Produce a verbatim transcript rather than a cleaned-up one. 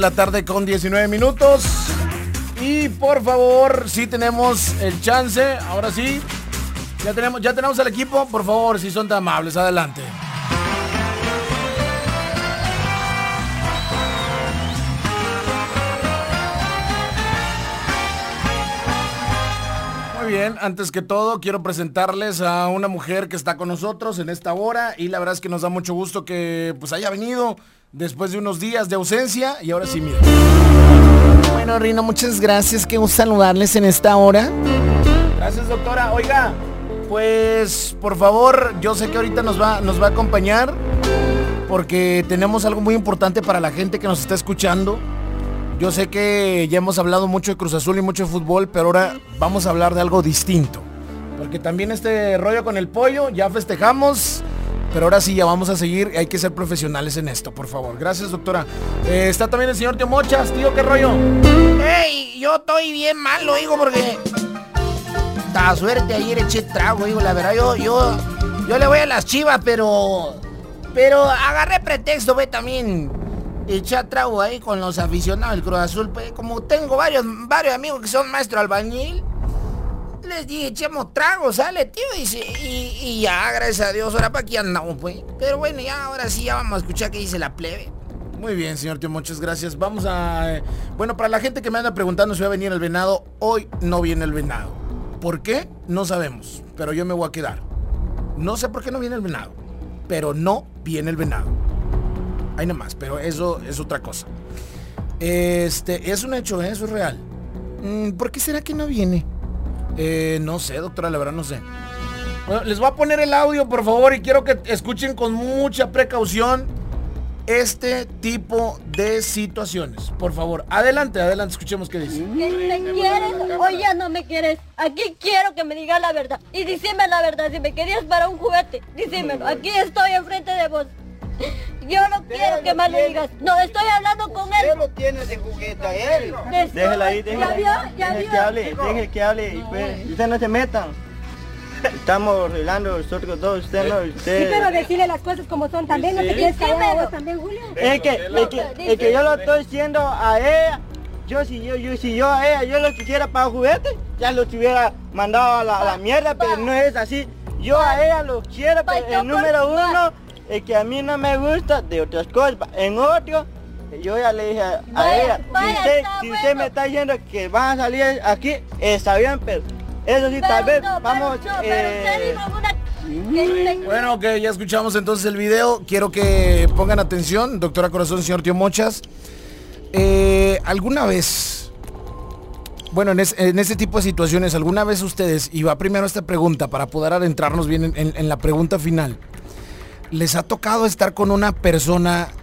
La tarde con diecinueve minutos. Y por favor, si tenemos el chance, ahora sí, ya tenemos, ya tenemos al equipo, por favor, si son tan amables, adelante. Muy bien, antes que todo quiero presentarles a una mujer que está con nosotros en esta hora y la verdad es que nos da mucho gusto que pues haya venido después de unos días de ausencia y ahora sí, mira. Bueno, Rino, muchas gracias, qué gusto saludarles en esta hora. Gracias, doctora. Oiga, pues por favor, yo sé que ahorita nos va, nos va a acompañar porque tenemos algo muy importante para la gente que nos está escuchando. Yo sé que ya hemos hablado mucho de Cruz Azul y mucho de fútbol, pero ahora vamos a hablar de algo distinto. Porque también este rollo con el pollo, ya festejamos, pero ahora sí ya vamos a seguir y hay que ser profesionales en esto, por favor. Gracias, doctora. Eh, está también el señor Tío Mochas. Tío, ¿qué rollo? Ey, yo estoy bien malo, hijo, porque... Da suerte ayer eché trago, hijo, la verdad, yo, yo... Yo le voy a las Chivas, pero... Pero agarré pretexto, ve, también... Eché trago ahí con los aficionados del Cruz Azul, pues, como tengo varios, varios amigos que son maestro albañil, les dije, echemos trago, sale, tío, dice, y, y ya, gracias a Dios, ahora para aquí andamos, pues. Pero bueno, ya, ahora sí, ya vamos a escuchar qué dice la plebe. Muy bien, señor Tío, muchas gracias. Vamos a... Eh, bueno, para la gente que me anda preguntando si va a venir el venado, hoy no viene el venado. ¿Por qué? No sabemos, pero yo me voy a quedar. No sé por qué no viene el venado, pero no viene el venado. Ahí nomás, pero eso es otra cosa. Este, es un hecho, ¿eh? Eso es real. Mm, ¿Por qué será que no viene? Eh, no sé, doctora, la verdad no sé. Bueno, les voy a poner el audio, por favor, y quiero que escuchen con mucha precaución este tipo de situaciones. Por favor, adelante, adelante, escuchemos qué dice. ¿Que me quieres o ya no me quieres? Aquí quiero que me digas la verdad. Y díseme la verdad, si me querías para un juguete, dísemelo. Aquí estoy enfrente de vos. Yo no quiero que más le digas. No, estoy hablando con él. Usted lo tiene de juguete a él. Déjela ahí, déjela ahí. ¿Ya vio? ¿Ya Deje vio? que hable, deje que hable. Y pues, usted no se meta. Estamos arreglando nosotros dos, usted no, usted... Sí, pero decirle las cosas como son también, ¿no te quieres callar vos también, Julio? Es que, es que, es que yo lo estoy diciendo a ella. Yo si yo, yo si yo a ella, yo lo quisiera para juguete, ya lo hubiera mandado a la, a la mierda, pero no es así. Yo a ella lo quiero, pero el número uno es que a mí no me gusta de otras cosas. En otro, yo ya le dije a, a ella, si usted, si usted me está diciendo que van a salir aquí, está bien, pero eso sí, tal vez vamos... eh, Bueno, ok, ya escuchamos entonces el video. Quiero que pongan atención, doctora Corazón, señor Tío Mochas. Eh, ¿Alguna vez, bueno, en, es, en ese tipo de situaciones, alguna vez ustedes, y va primero esta pregunta para poder adentrarnos bien en, en, en la pregunta final, les ha tocado estar con una persona